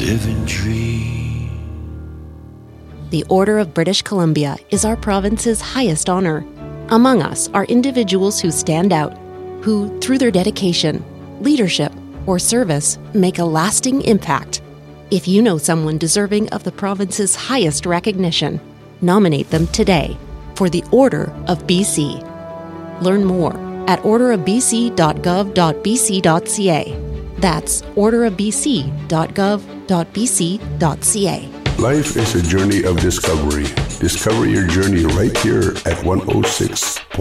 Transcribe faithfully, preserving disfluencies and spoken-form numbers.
living dream. The Order of British Columbia is our province's highest honor. Among us are individuals who stand out, who, through their dedication, leadership, or service, make a lasting impact. If you know someone deserving of the province's highest recognition, nominate them today for the Order of B C. Learn more at order of b c dot gov dot b c dot c a. That's order of b c dot gov dot b c dot c a. Life is a journey of discovery. Discover your journey right here at one oh six point